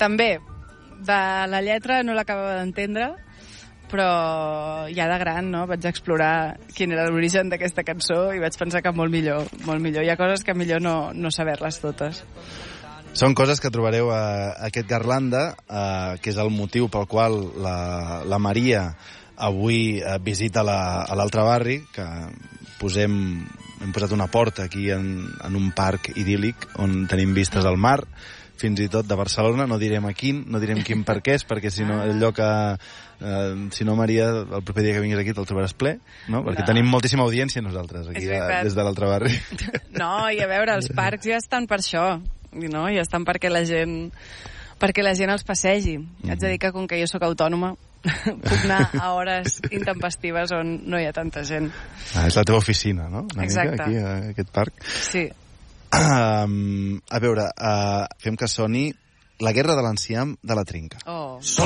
també, de la lletra no l'acabava d'entendre, però ja de gran, no? Vaig explorar quin era l'origen d'aquesta cançó i vaig pensar que molt millor. Hi ha coses que millor no saber-les totes. Són coses que trobareu a aquest Garlanda, que és el motiu pel qual la Maria avui visita a l'altre barri, que hem posat una porta aquí en un parc idíl·lic on tenim vistes al mar, fins i tot de Barcelona, no direm a quin, no direm quin per què és, perquè si no, allò que... si no, Maria, el proper dia que vinguis aquí te'l trobaràs ple, no? Perquè tenim moltíssima audiència nosaltres, aquí des de l'altre barri. No, i a veure, els parcs ja estan per això, no? Ja estan perquè la gent els passegi. Haig de dir que, com que jo sóc autònoma, puc anar a hores intempestives on no hi ha tanta gent. És la teva oficina, no? Exacte. Aquí, a aquest parc. Sí. A veure, fem que soni La guerra de l'enciam de la Trinca. Oh.